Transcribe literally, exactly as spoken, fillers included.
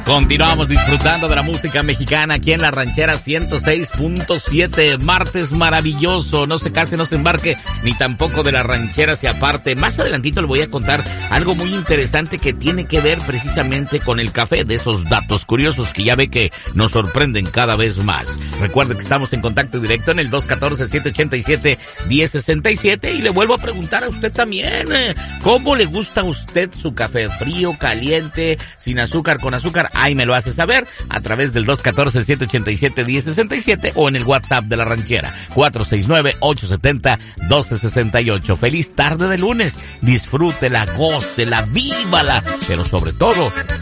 Continuamos disfrutando de la música mexicana aquí en La Ranchera ciento seis punto siete. Martes maravilloso. No se case, no se embarque, ni tampoco de La Ranchera se aparte. Más adelantito le voy a contar algo muy interesante que tiene que ver precisamente con el café, de esos datos curiosos que ya ve que nos sorprenden cada vez más. Recuerde que estamos en contacto directo en el dos uno cuatro, siete ocho siete, uno cero seis siete y le vuelvo a preguntar a usted también, ¿cómo le gusta a usted su café? ¿Frío, caliente, sin azúcar, con azúcar? Ahí me lo hace saber a través del dos uno cuatro, siete ocho siete, uno cero seis siete o en el WhatsApp de La Ranchera cuatro seis nueve, ocho siete cero, uno dos seis ocho. Feliz tarde de lunes, disfrútela, gócela, vívala, pero sobre todo